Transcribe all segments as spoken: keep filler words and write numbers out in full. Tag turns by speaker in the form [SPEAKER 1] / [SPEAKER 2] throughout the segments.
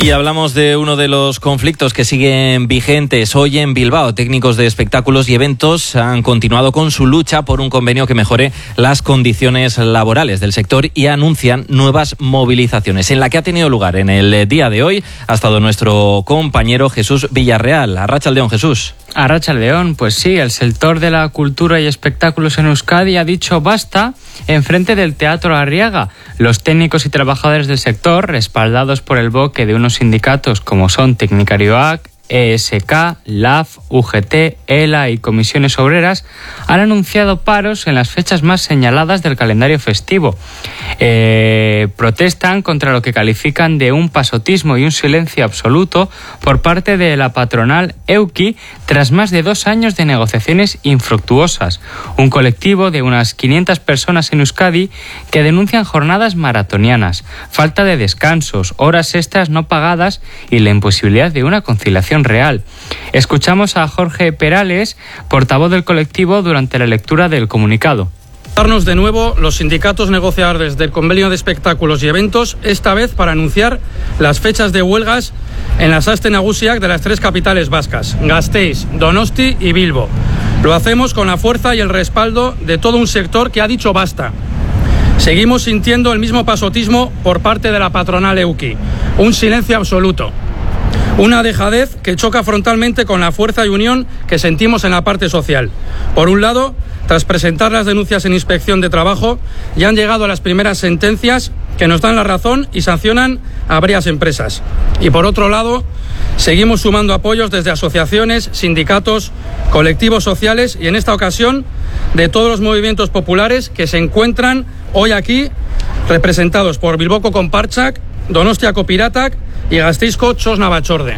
[SPEAKER 1] Y hablamos de uno de los conflictos que siguen vigentes hoy en Bilbao. Técnicos de espectáculos y eventos han continuado con su lucha por un convenio que mejore las condiciones laborales del sector y anuncian nuevas movilizaciones. En la que ha tenido lugar en el día de hoy ha estado nuestro compañero Jesús Villarreal. Arratsaldeon, Jesús.
[SPEAKER 2] Arratsaldeon, pues sí, el sector de la cultura y espectáculos en Euskadi ha dicho basta en frente del Teatro Arriaga. Los técnicos y trabajadores del sector, respaldados por el bloque de unos sindicatos como son Teknikarioak, E S K, L A F, U G T, E L A y Comisiones Obreras, han anunciado paros en las fechas más señaladas del calendario festivo. Eh, protestan contra lo que califican de un pasotismo y un silencio absoluto por parte de la patronal Euki tras más de dos años de negociaciones infructuosas. Un colectivo de unas quinientas personas en Euskadi que denuncian jornadas maratonianas, falta de descansos, horas extras no pagadas y la imposibilidad de una conciliación real. Escuchamos a Jorge Perales, portavoz del colectivo, durante la lectura del comunicado.
[SPEAKER 3] Darnos de nuevo los sindicatos negociadores del convenio de espectáculos y eventos, esta vez para anunciar las fechas de huelgas en las Aste Nagusiak de las tres capitales vascas, Gasteiz, Donosti y Bilbo. Lo hacemos con la fuerza y el respaldo de todo un sector que ha dicho basta. Seguimos sintiendo el mismo pasotismo por parte de la patronal Euki, un silencio absoluto. Una dejadez que choca frontalmente con la fuerza y unión que sentimos en la parte social. Por un lado, tras presentar las denuncias en inspección de trabajo, ya han llegado las primeras sentencias que nos dan la razón y sancionan a varias empresas. Y por otro lado, seguimos sumando apoyos desde asociaciones, sindicatos, colectivos sociales y en esta ocasión de todos los movimientos populares que se encuentran hoy aquí representados por Bilboko Konpartsak, Donostiako Piratak y Gasteizko Txosna Batzorde.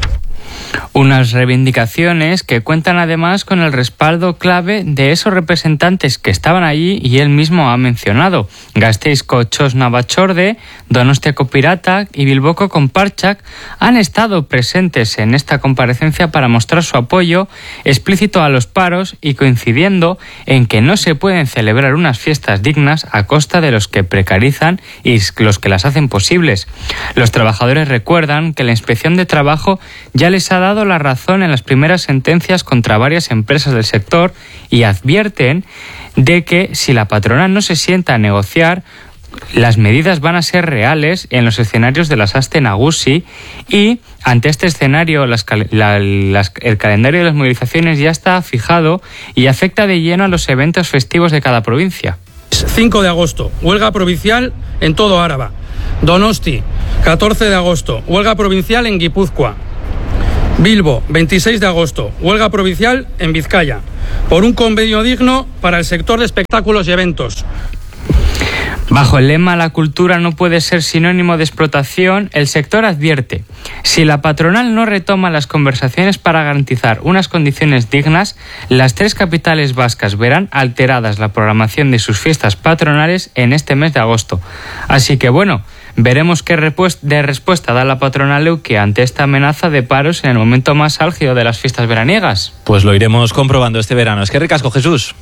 [SPEAKER 2] Unas reivindicaciones que cuentan además con el respaldo clave de esos representantes que estaban allí y él mismo ha mencionado. Gasteizko Txosna Batzorde, Donostiako Piratak y Bilboko Konpartsak han estado presentes en esta comparecencia para mostrar su apoyo explícito a los paros y coincidiendo en que no se pueden celebrar unas fiestas dignas a costa de los que precarizan y los que las hacen posibles. Los trabajadores recuerdan que la Inspección de Trabajo ya les ha dado la razón en las primeras sentencias contra varias empresas del sector y advierten de que si la patronal no se sienta a negociar, las medidas van a ser reales en los escenarios de las Aste Nagusi y ante este escenario las, la, las, el calendario de las movilizaciones ya está fijado y afecta de lleno a los eventos festivos de cada provincia.
[SPEAKER 3] cinco de agosto, huelga provincial en todo Áraba. Donosti, catorce de agosto, huelga provincial en Guipúzcoa. Bilbo, veintiséis de agosto, huelga provincial en Vizcaya, por un convenio digno para el sector de espectáculos y eventos.
[SPEAKER 2] Bajo el lema "La cultura no puede ser sinónimo de explotación", el sector advierte: si la patronal no retoma las conversaciones para garantizar unas condiciones dignas, las tres capitales vascas verán alteradas la programación de sus fiestas patronales en este mes de agosto. Así que bueno, veremos qué de respuesta da la patronal Euki ante esta amenaza de paros en el momento más álgido de las fiestas veraniegas.
[SPEAKER 1] Pues lo iremos comprobando este verano. Es que ricasco, Jesús.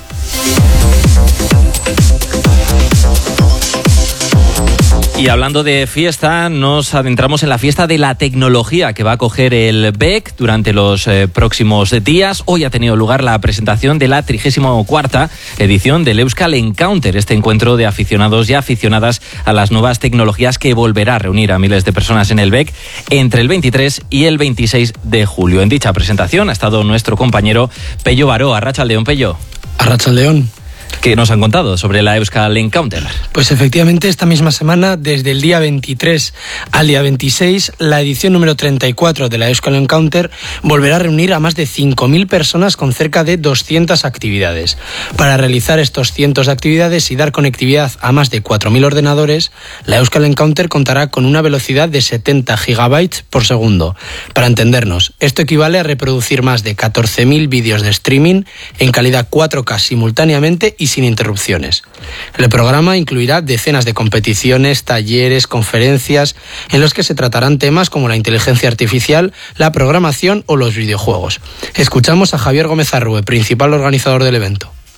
[SPEAKER 1] Y hablando de fiesta, nos adentramos en la fiesta de la tecnología que va a acoger el B E C durante los eh, próximos días. Hoy ha tenido lugar la presentación de la trigésima cuarta edición del Euskal Encounter, este encuentro de aficionados y aficionadas a las nuevas tecnologías que volverá a reunir a miles de personas en el B E C entre el veintitrés y el veintiséis de julio. En dicha presentación ha estado nuestro compañero Pello Baró. Arratsaldeon, Pello.
[SPEAKER 4] Arratsaldeon.
[SPEAKER 1] ¿Qué nos han contado sobre la Euskal Encounter?
[SPEAKER 4] Pues efectivamente, esta misma semana, desde el día veintitrés al día veintiséis, la edición número treinta y cuatro de la Euskal Encounter volverá a reunir a más de cinco mil personas con cerca de doscientas actividades. Para realizar estos cientos de actividades y dar conectividad a más de cuatro mil ordenadores, la Euskal Encounter contará con una velocidad de setenta gigabytes por segundo. Para entendernos, esto equivale a reproducir más de catorce mil vídeos de streaming en calidad cuatro K simultáneamente y sin interrupciones. El programa incluirá decenas de competiciones, talleres, conferencias, en los que se tratarán temas como la inteligencia artificial, la programación o los videojuegos. Escuchamos a Javier Gómez Arrue, principal organizador del evento.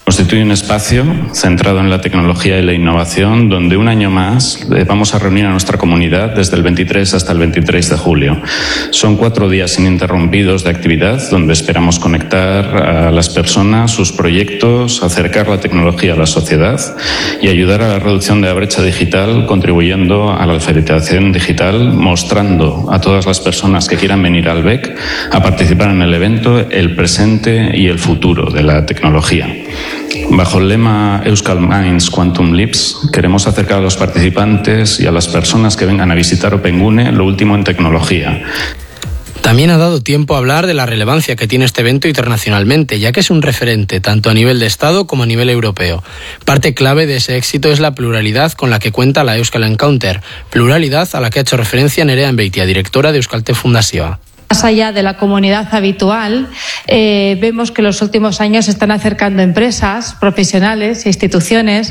[SPEAKER 5] Constituye un espacio centrado en la tecnología y la innovación donde un año más vamos a reunir a nuestra comunidad desde el veintitrés hasta el veintitrés de julio. Son cuatro días ininterrumpidos de actividad donde esperamos conectar a las personas, sus proyectos, acercar la tecnología a la sociedad y ayudar a la reducción de la brecha digital, contribuyendo a la alfabetización digital, mostrando a todas las personas que quieran venir al B E C a participar en el evento el presente y el futuro de la tecnología. Bajo el lema Euskal Minds Quantum Leaps, queremos acercar a los participantes y a las personas que vengan a visitar Opengune lo último en tecnología.
[SPEAKER 4] También ha dado tiempo a hablar de la relevancia que tiene este evento internacionalmente, ya que es un referente tanto a nivel de Estado como a nivel europeo. Parte clave de ese éxito es la pluralidad con la que cuenta la Euskal Encounter, pluralidad a la que ha hecho referencia Nerea Enbeitia, directora de Euskaltel Fundazioa.
[SPEAKER 6] Más allá de la comunidad habitual, eh, vemos que en los últimos años se están acercando empresas, profesionales, instituciones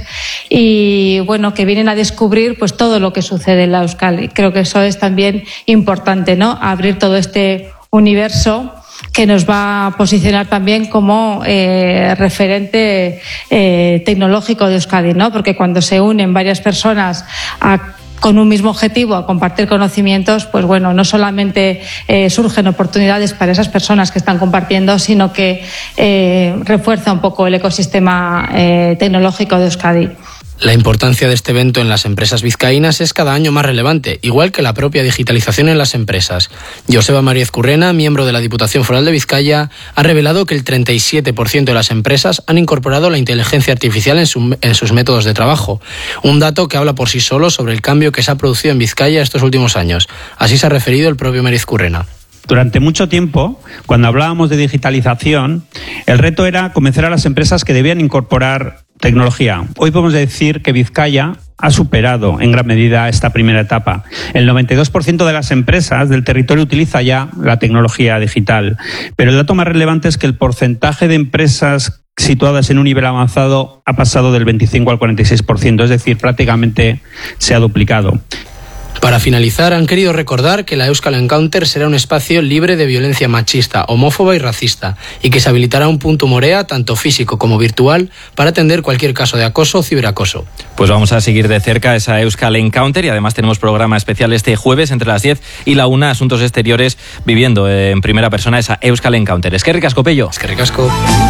[SPEAKER 6] y bueno, que vienen a descubrir pues todo lo que sucede en la Euskal. Y creo que eso es también importante, ¿no? Abrir todo este universo que nos va a posicionar también como eh, referente eh, tecnológico de Euskadi, ¿no? Porque cuando se unen varias personas a con un mismo objetivo, a compartir conocimientos, pues bueno, no solamente eh, surgen oportunidades para esas personas que están compartiendo, sino que eh, refuerza un poco el ecosistema eh, tecnológico de Euskadi.
[SPEAKER 4] La importancia de este evento en las empresas vizcaínas es cada año más relevante, igual que la propia digitalización en las empresas. Joseba María Ezcurrena, miembro de la Diputación Foral de Vizcaya, ha revelado que el treinta y siete por ciento de las empresas han incorporado la inteligencia artificial en, su, en sus métodos de trabajo. Un dato que habla por sí solo sobre el cambio que se ha producido en Vizcaya estos últimos años. Así se ha referido el propio María Ezcurrena.
[SPEAKER 7] Durante mucho tiempo, cuando hablábamos de digitalización, el reto era convencer a las empresas que debían incorporar tecnología. Hoy podemos decir que Vizcaya ha superado en gran medida esta primera etapa. El noventa y dos por ciento de las empresas del territorio utiliza ya la tecnología digital, pero el dato más relevante es que el porcentaje de empresas situadas en un nivel avanzado ha pasado del veinticinco al cuarenta y seis por ciento, es decir, prácticamente se ha duplicado.
[SPEAKER 4] Para finalizar, han querido recordar que la Euskal Encounter será un espacio libre de violencia machista, homófoba y racista, y que se habilitará un punto Morea, tanto físico como virtual, para atender cualquier caso de acoso o ciberacoso.
[SPEAKER 1] Pues vamos a seguir de cerca esa Euskal Encounter y además tenemos programa especial este jueves entre las diez y la una, Asuntos Exteriores, viviendo en primera persona esa Euskal Encounter. Eskerrik asko, Pello.
[SPEAKER 4] Eskerrik asko.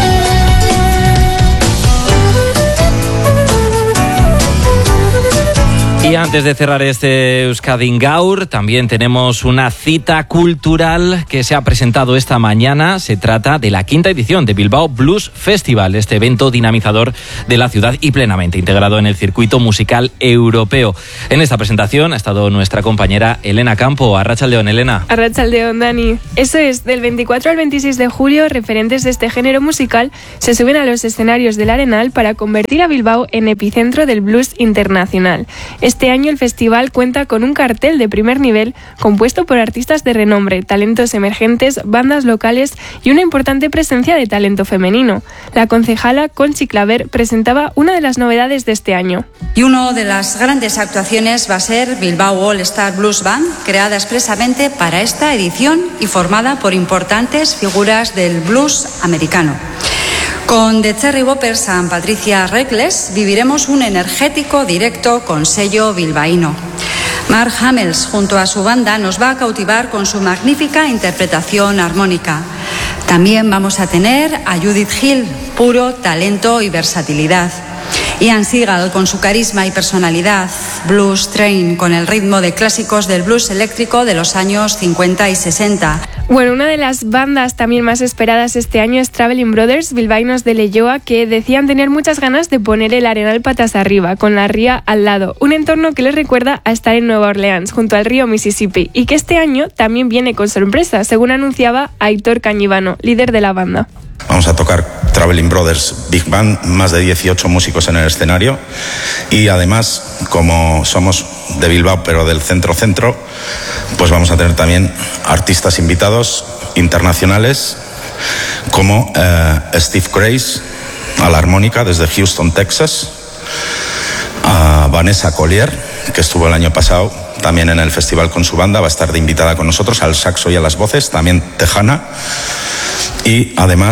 [SPEAKER 1] Y antes de cerrar este Euskadi Gaur, también tenemos una cita cultural que se ha presentado esta mañana. Se trata de la quinta edición de Bilbao Blues Festival, este evento dinamizador de la ciudad y plenamente integrado en el circuito musical europeo. En esta presentación ha estado nuestra compañera Elena Campo. Arratsaldeon, Elena.
[SPEAKER 8] Arratsaldeon, Dani. Eso es, del veinticuatro al veintiséis de julio, referentes de este género musical se suben a los escenarios del Arenal para convertir a Bilbao en epicentro del blues internacional. Este año el festival cuenta con un cartel de primer nivel compuesto por artistas de renombre, talentos emergentes, bandas locales y una importante presencia de talento femenino. La concejala Conchi Claver presentaba una de las novedades de este año.
[SPEAKER 9] Y una de las grandes actuaciones va a ser Bilbao All Star Blues Band, creada expresamente para esta edición y formada por importantes figuras del blues americano. Con The Cherry Boppers and Patricia Reckless viviremos un energético directo con sello bilbaíno. Mark Hamels, junto a su banda, nos va a cautivar con su magnífica interpretación armónica. También vamos a tener a Judith Hill, puro talento y versatilidad. Ian Seagal, con su carisma y personalidad. Blues Train, con el ritmo de clásicos del blues eléctrico de los años cincuenta y sesenta.
[SPEAKER 8] Bueno, una de las bandas también más esperadas este año es Traveling Brothers, bilbaínos de Leioa, que decían tener muchas ganas de poner el Arenal patas arriba, con la ría al lado, un entorno que les recuerda a estar en Nueva Orleans, junto al río Mississippi, y que este año también viene con sorpresa, según anunciaba Aitor Cañivano, líder de la banda.
[SPEAKER 10] Vamos a tocar Traveling Brothers Big Band, más de dieciocho músicos en el escenario, y además, como somos de Bilbao pero del centro-centro, pues vamos a tener también artistas invitados internacionales como eh, Steve Grace a la armónica desde Houston, Texas, a Vanessa Collier, que estuvo el año pasado también en el festival con su banda, va a estar de invitada con nosotros, al saxo y a las voces, también tejana. Y además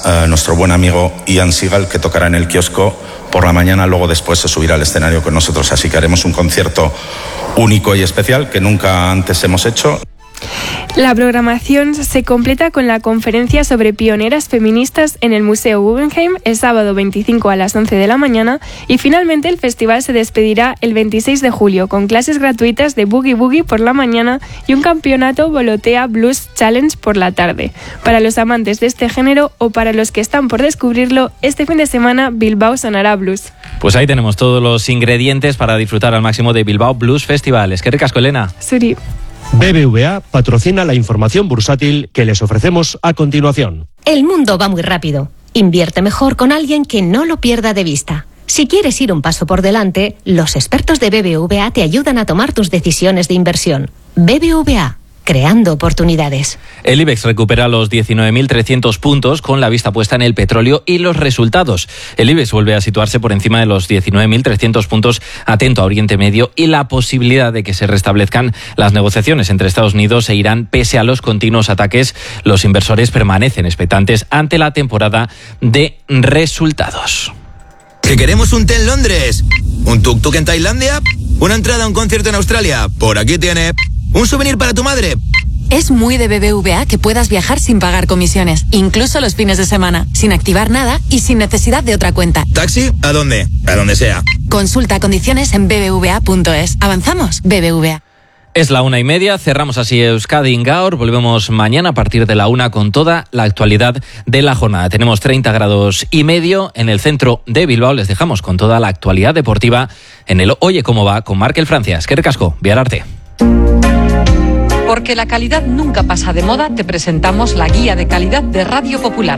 [SPEAKER 10] eh, nuestro buen amigo Ian Seagal, que tocará en el kiosco por la mañana, luego después se subirá al escenario con nosotros, así que haremos un concierto único y especial que nunca antes hemos hecho.
[SPEAKER 8] La programación se completa con la conferencia sobre pioneras feministas en el Museo Guggenheim el sábado veinticinco a las once de la mañana y finalmente el festival se despedirá el veintiséis de julio con clases gratuitas de Boogie Boogie por la mañana y un campeonato Volotea Blues Challenge por la tarde. Para los amantes de este género o para los que están por descubrirlo, este fin de semana Bilbao sonará blues.
[SPEAKER 1] Pues ahí tenemos todos los ingredientes para disfrutar al máximo de Bilbao Blues Festival. Es que ricasco, Elena.
[SPEAKER 8] Suri.
[SPEAKER 11] B B V A patrocina la información bursátil que les ofrecemos a continuación.
[SPEAKER 12] El mundo va muy rápido. Invierte mejor con alguien que no lo pierda de vista. Si quieres ir un paso por delante, los expertos de B B V A te ayudan a tomar tus decisiones de inversión. B B V A, creando oportunidades.
[SPEAKER 1] El IBEX recupera los diecinueve mil trescientos puntos con la vista puesta en el petróleo y los resultados. El IBEX vuelve a situarse por encima de los diecinueve mil trescientos puntos, atento a Oriente Medio y la posibilidad de que se restablezcan las negociaciones entre Estados Unidos e Irán pese a los continuos ataques. Los inversores permanecen expectantes ante la temporada de resultados.
[SPEAKER 13] ¿Que queremos un té en Londres? ¿Un tuk-tuk en Tailandia? ¿Una entrada a un concierto en Australia? Por aquí tiene. ¿Un souvenir para tu madre?
[SPEAKER 14] Es muy de B B V A que puedas viajar sin pagar comisiones, incluso los fines de semana, sin activar nada y sin necesidad de otra cuenta.
[SPEAKER 13] ¿Taxi? ¿A dónde? A donde sea.
[SPEAKER 14] Consulta condiciones en b b v a punto es. Avanzamos, B B V A.
[SPEAKER 1] Es la una y media, cerramos así Euskadi Gaur, volvemos mañana a partir de la una con toda la actualidad de la jornada. Tenemos treinta grados y medio en el centro de Bilbao, les dejamos con toda la actualidad deportiva en el Oye Cómo Va con Markel Francia. Es que ricasco, Biararte.
[SPEAKER 15] Porque la calidad nunca pasa de moda, te presentamos la guía de calidad de Radio Popular.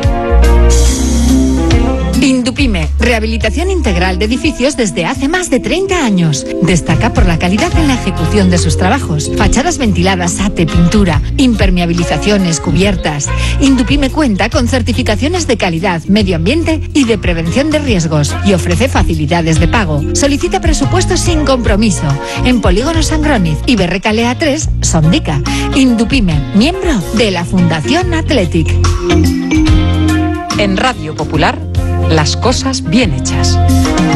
[SPEAKER 15] Indupime, rehabilitación integral de edificios desde hace más de treinta años. Destaca por la calidad en la ejecución de sus trabajos. Fachadas ventiladas, ate, pintura, impermeabilizaciones, cubiertas. Indupime cuenta con certificaciones de calidad, medio ambiente y de prevención de riesgos y ofrece facilidades de pago. Solicita presupuestos sin compromiso en Polígono Sangroniz y Berrecalea tres, Sondica. Indupime, miembro de la Fundación Athletic. En Radio Popular, las cosas bien hechas.